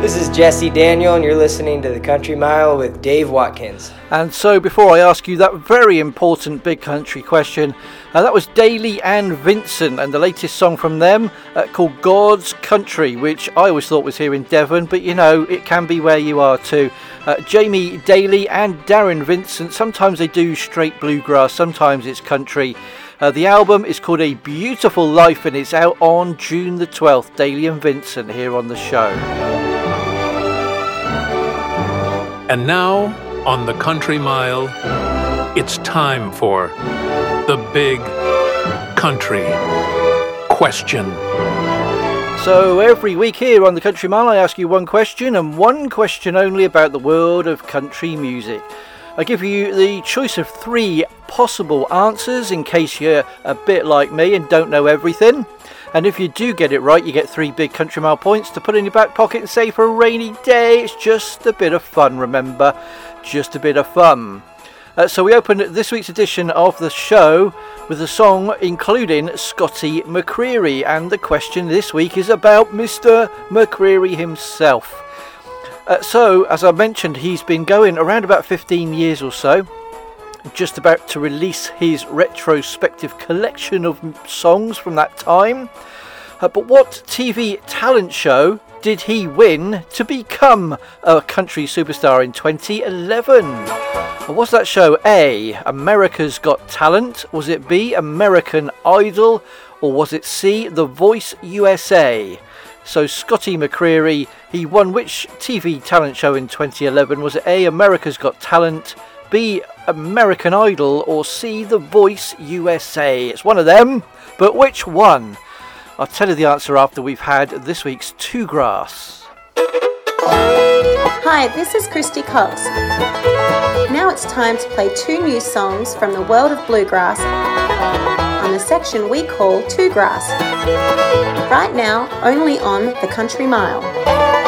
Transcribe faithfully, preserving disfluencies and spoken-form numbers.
This is Jesse Daniel, and you're listening to The Country Mile with Dave Watkins. And so before I ask you that very important big country question, uh, that was Daly and Vincent and the latest song from them uh, called God's Country, which I always thought was here in Devon, but you know, it can be where you are too. Uh, Jamie Daly and Darren Vincent, sometimes they do straight bluegrass, sometimes it's country. Uh, the album is called A Beautiful Life and it's out on June the twelfth. Daly and Vincent here on the show. And now, on the Country Mile, it's time for the Big Country Question. So every week here on the Country Mile, I ask you one question and one question only about the world of country music. I give you the choice of three possible answers in case you're a bit like me and don't know everything. And if you do get it right, you get three big Country Mile points to put in your back pocket and say for a rainy day. It's just a bit of fun, remember? Just a bit of fun. Uh, so we opened this week's edition of the show with a song including Scotty McCreery. And the question this week is about Mister McCreery himself. Uh, so, as I mentioned, he's been going around about fifteen years or so. Just about to release his retrospective collection of songs from that time. Uh, but what T V talent show did he win to become a country superstar in twenty eleven? Was that show A, America's Got Talent? Was it B, American Idol? Or was it C, The Voice U S A? So Scotty McCreery, he won which T V talent show in twenty eleven? Was it A, America's Got Talent, B, American Idol, or C, The Voice U S A? It's one of them, but which one? I'll tell you the answer after we've had this week's Two Grass. Hi, this is Christy Cox. Now it's time to play two new songs from the world of bluegrass on the section we call Two Grass. Right now, only on The Country Mile.